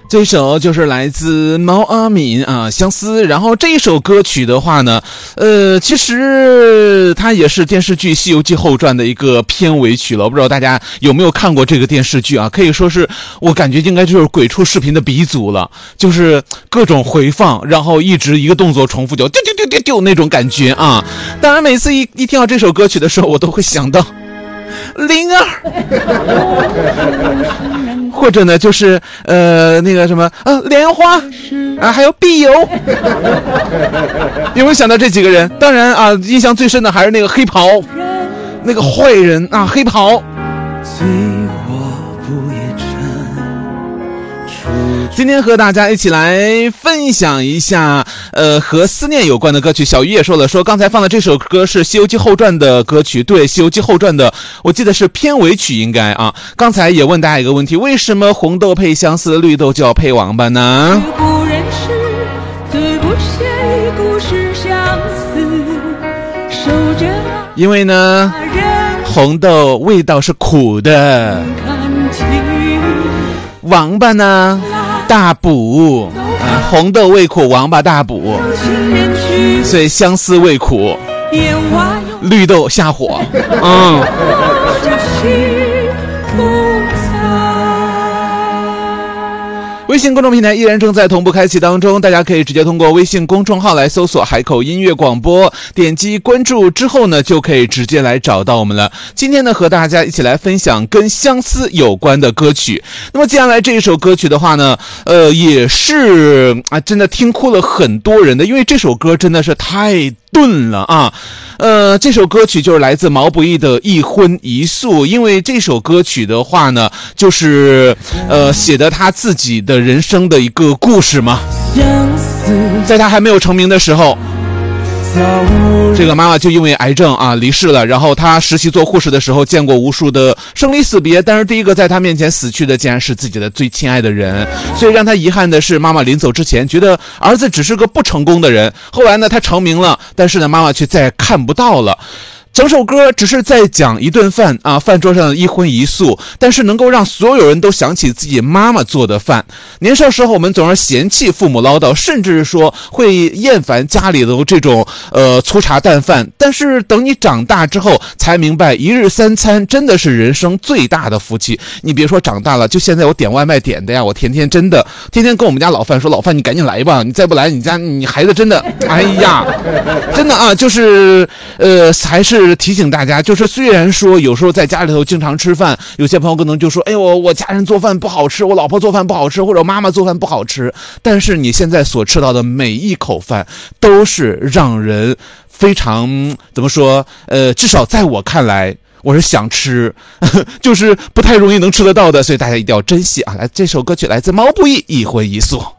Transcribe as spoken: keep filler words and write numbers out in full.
这首就是来自毛阿敏啊，相思。然后这一首歌曲的话呢，呃，其实它也是电视剧《西游记后传》的一个片尾曲了。我不知道大家有没有看过这个电视剧啊？可以说是我感觉应该就是鬼畜视频的鼻祖了，就是各种回放，然后一直一个动作重复就丢丢丢丢丢那种感觉啊。当然，每次一一听到这首歌曲的时候，我都会想到灵儿。或者呢，就是呃那个什么呃莲花啊，还有碧游，有没有想到这几个人？当然啊，印象最深的还是那个黑袍，那个坏人啊，黑袍。今天和大家一起来分享一下呃和思念有关的歌曲。小鱼也说了，说刚才放的这首歌是《西游记后传》的歌曲，对，《西游记后传》的我记得是片尾曲应该啊。刚才也问大家一个问题，为什么红豆配相思，绿豆就要配王八呢？ 不认识对不起故事相思，守着因为呢红豆味道是苦的，王八呢大补啊，红豆味苦，王八大补，所以相思味苦，绿豆下火。嗯。微信公众平台依然正在同步开启当中，大家可以直接通过微信公众号来搜索海口音乐广播，点击关注之后呢，就可以直接来找到我们了。今天呢，和大家一起来分享跟相思有关的歌曲。那么接下来这一首歌曲的话呢，呃，也是啊，真的听哭了很多人的，因为这首歌真的是太钝了啊。呃，这首歌曲就是来自毛不易的《一荤一素》，因为这首歌曲的话呢，就是呃写的他自己的人生的一个故事嘛。在他还没有成名的时候，这个妈妈就因为癌症啊离世了，然后她实习做护士的时候见过无数的生离死别，但是第一个在她面前死去的竟然是自己的最亲爱的人，所以让她遗憾的是妈妈临走之前觉得儿子只是个不成功的人，后来呢她成名了，但是呢妈妈却再也看不到了。整首歌只是在讲一顿饭啊，饭桌上的一荤一素，但是能够让所有人都想起自己妈妈做的饭。年少时候我们总是嫌弃父母唠叨，甚至说会厌烦家里的这种呃粗茶淡饭，但是等你长大之后才明白，一日三餐真的是人生最大的福气。你别说长大了，就现在我点外卖点的呀，我天天真的天天跟我们家老范说，老范你赶紧来吧，你再不来你家你孩子真的哎呀真的啊，就是呃还是提醒大家，就是虽然说有时候在家里头经常吃饭，有些朋友可能就说，哎我我家人做饭不好吃，我老婆做饭不好吃，或者妈妈做饭不好吃，但是你现在所吃到的每一口饭都是让人非常怎么说呃至少在我看来我是想吃呵呵就是不太容易能吃得到的，所以大家一定要珍惜啊。来，这首歌曲来自毛不易《一荤一素》。